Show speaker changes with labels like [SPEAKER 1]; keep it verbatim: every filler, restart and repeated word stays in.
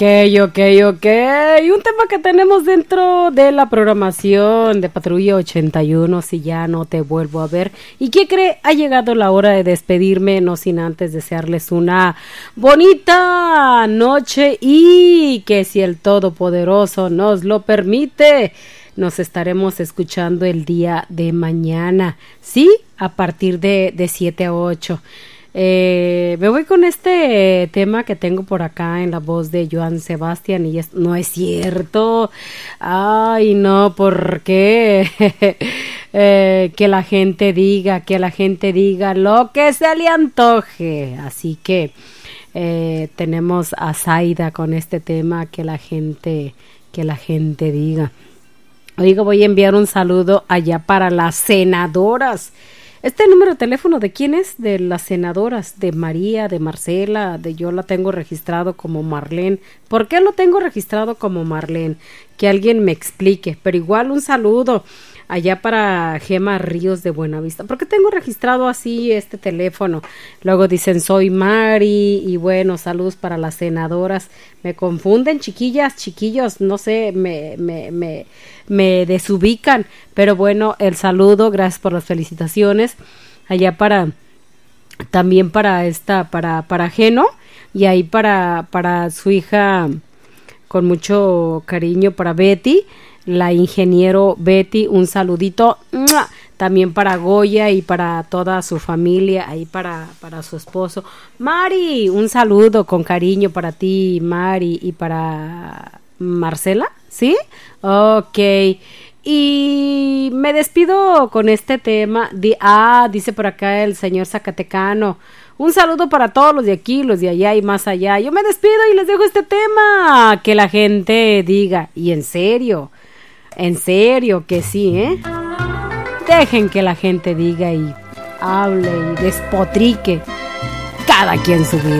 [SPEAKER 1] ok, ok. Un tema que tenemos dentro de la programación de Patrulla ochenta y uno, si ya no te vuelvo a ver. ¿Y qué cree? Ha llegado la hora de despedirme, no sin antes desearles una bonita noche y que si el Todopoderoso nos lo permite, nos estaremos escuchando el día de mañana, ¿sí? A partir de, de siete a ocho. Eh, me voy con este tema que tengo por acá en la voz de Joan Sebastián y es, no es cierto, ay no, ¿por qué? eh, que la gente diga, que la gente diga lo que se le antoje, así que eh, tenemos a Zaida con este tema, que la gente, que la gente diga. Oiga, voy a enviar un saludo allá para las senadoras. Este número de teléfono, ¿de quién es? De las senadoras, de María, de Marcela, de yo la tengo registrado como Marlene. ¿Por qué lo tengo registrado como Marlene? Que alguien me explique, pero igual un saludo allá para Gema Ríos de Buenavista. ¿Por qué tengo registrado así este teléfono? Luego dicen soy Mari y bueno, saludos para las senadoras. Me confunden, chiquillas, chiquillos, no sé, me, me, me, me desubican, pero bueno, el saludo, gracias por las felicitaciones. Allá para, también para esta, para, para Geno y ahí para, para su hija, con mucho cariño para Betty. La ingeniero Betty, un saludito. ¡Mua! También para Goya y para toda su familia, ahí para, para su esposo. Mari, un saludo con cariño para ti, Mari, y para Marcela, ¿sí? Ok. Y me despido con este tema. De, ah, dice por acá el señor Zacatecano. Un saludo para todos los de aquí, los de allá y más allá. Yo me despido y les dejo este tema. Que la gente diga, y en serio, en serio que sí, ¿eh? Dejen que la gente diga y hable y despotrique cada quien su vida.